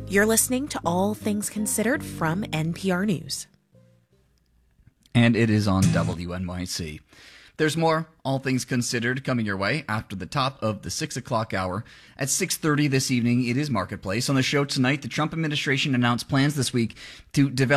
You're listening to All Things Considered from NPR News. And it is on WNYC. There's more All Things Considered coming your way after the top of the 6 o'clock hour. At 6:30 this evening, it is Marketplace. On the show tonight, the Trump administration announced plans this week to develop